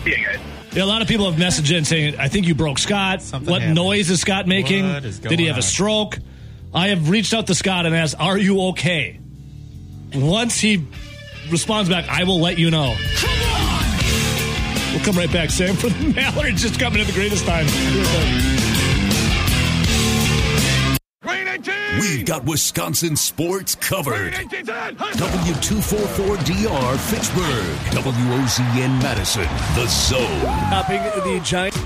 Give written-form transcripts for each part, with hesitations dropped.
seeing it. Yeah, a lot of people have messaged in saying, I think you broke Scott. What noise is Scott making? Did he have a stroke? I have reached out to Scott and asked, are you okay? Once he responds back, I will let you know. Come on! We'll come right back. Sam for the Mallards just coming at the greatest time. We've got Wisconsin sports covered. W244DR Fitchburg. WOZN Madison. The Zone. Topping the Giants.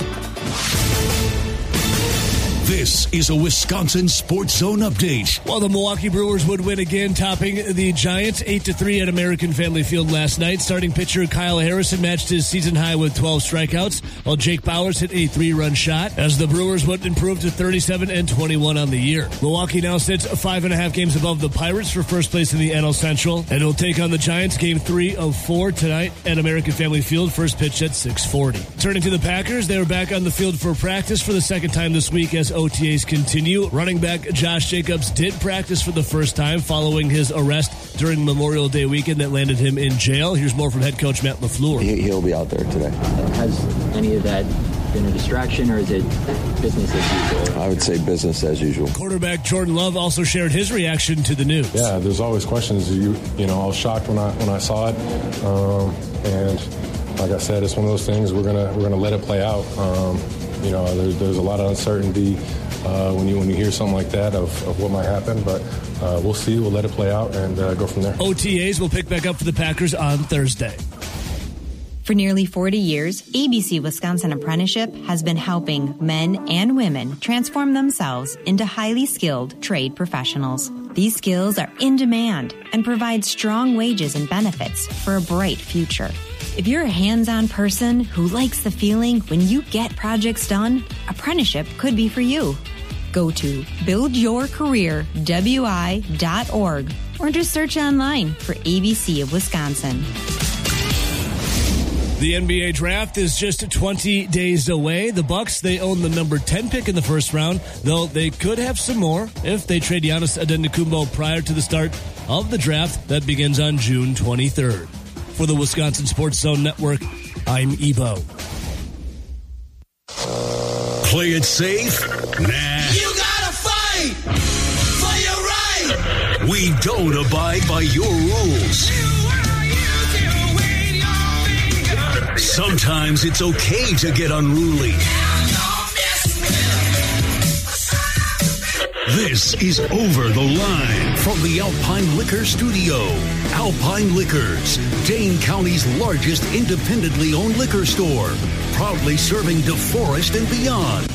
This is a Wisconsin Sports Zone update. Well, the Milwaukee Brewers would win again, topping the Giants 8-3 at American Family Field last night. Starting pitcher Kyle Harrison matched his season high with 12 strikeouts, while Jake Bowers hit a 3-run shot, as the Brewers would improve to 37-21 on the year. Milwaukee now sits 5.5 games above the Pirates for first place in the NL Central, and will take on the Giants game 3 of 4 tonight at American Family Field, first pitch at 6:40. Turning to the Packers, they were back on the field for practice for the second time this week as OTAs continue. Running back Josh Jacobs did practice for the first time following his arrest during Memorial Day weekend that landed him in jail. Here's more from head coach Matt LaFleur. He'll be out there today. Has any of that been a distraction, or is it business as usual? I would say business as usual. Quarterback Jordan Love also shared his reaction to the news. Yeah, there's always questions. You know, I was shocked when I saw it, and like I said, it's one of those things. We're gonna let it play out. You know, there's a lot of uncertainty when you hear something like that of what might happen, but we'll see. We'll let it play out and go from there. OTAs will pick back up for the Packers on Thursday. For nearly 40 years, ABC Wisconsin Apprenticeship has been helping men and women transform themselves into highly skilled trade professionals. These skills are in demand and provide strong wages and benefits for a bright future. If you're a hands-on person who likes the feeling when you get projects done, apprenticeship could be for you. Go to buildyourcareerwi.org or just search online for ABC of Wisconsin. The NBA draft is just 20 days away. The Bucks, they own the number 10 pick in the first round, though they could have some more if they trade Giannis Antetokounmpo prior to the start of the draft that begins on June 23rd. For the Wisconsin Sports Zone Network, I'm Ebo. Play it safe? Nah. You gotta fight for your right. We don't abide by your rules. Sometimes it's okay to get unruly. This is Over the Line from the Alpine Liquor Studio. Alpine Liquors, Dane County's largest independently owned liquor store, proudly serving DeForest and beyond.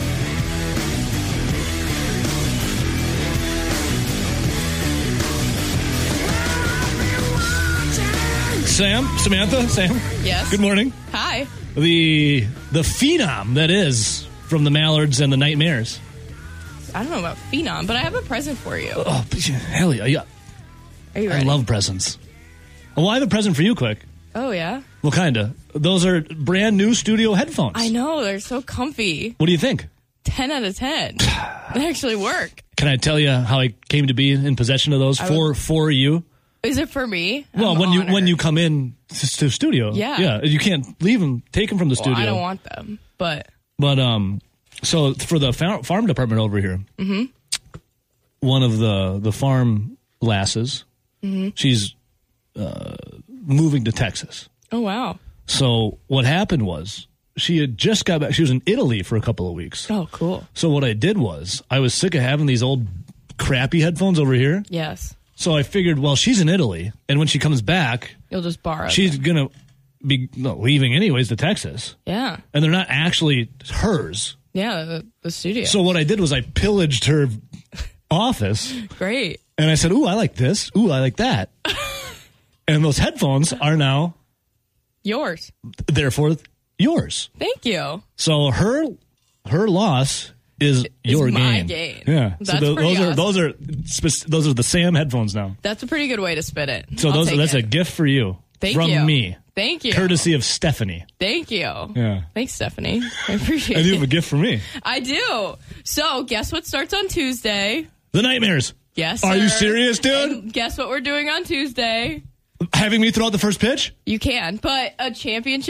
Samantha? Yes. Good morning. Hi. The phenom that is from the Mallards and the Nightmares. I don't know about phenom, but I have a present for you. Oh, hell yeah. Are you ready? I love presents. Well, I have a present for you, quick. Oh, yeah? Well, kind of. Those are brand new studio headphones. I know. They're so comfy. What do you think? 10 out of 10. They actually work. Can I tell you how I came to be in possession of those for you? Is it for me? Well, when you come in to studio. Yeah. You can't leave them, take them from the studio. I don't want them, but so for the farm department over here, one of the farm lasses, she's moving to Texas. Oh, wow. So what happened was she had just got back. She was in Italy for a couple of weeks. Oh, cool. So what I did was I was sick of having these old crappy headphones over here. Yes. So I figured, well, she's in Italy, and when she comes back, you'll just borrow. She's going to be leaving anyways to Texas. Yeah. And they're not actually hers. Yeah, the studio. So what I did was I pillaged her office. Great. And I said, ooh, I like this. Ooh, I like that. And those headphones are now yours. Therefore, yours. Thank you. So her loss is your my gain. gain. Yeah. That's so awesome. those are the Sam headphones now. That's a pretty good way to spin it. So that's a gift for you. Thank from you. me. Thank you. Courtesy of Stephanie. Thank you. Yeah. Thanks, Stephanie. I appreciate it. And you have a gift for me. I do. So guess what starts on Tuesday? The Nightmares. Yes, Are sir. you serious, dude? And guess what we're doing on Tuesday? Having me throw out the first pitch? You can, but a championship